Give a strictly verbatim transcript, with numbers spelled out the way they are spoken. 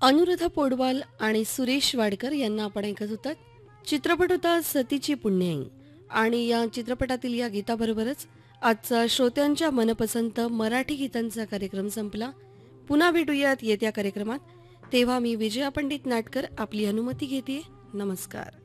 अनुराधा पौडवाल आणि सुरेश वाडकर यांना आपण ऐकत होतात. चित्रपट होता सतीची पुण्याई आणि या चित्रपटातील या गीताबरोबरच आजचा श्रोत्यांच्या मनपसंत मराठी गीतांचा कार्यक्रम संपला. पुन्हा भेटूयात येत्या कार्यक्रमात. तेव्हा मी विजया पंडित नाटकर आपली अनुमती घेते. नमस्कार.